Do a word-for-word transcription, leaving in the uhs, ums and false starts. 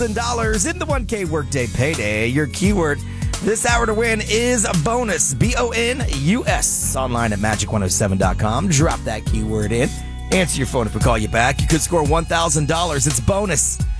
dollars in the one K Workday Payday. Your keyword this hour to win is a bonus. B O N U S. Online at magic one oh seven dot com. Drop that keyword in. Answer your phone if we call you back. You could score one thousand dollars. It's bonus.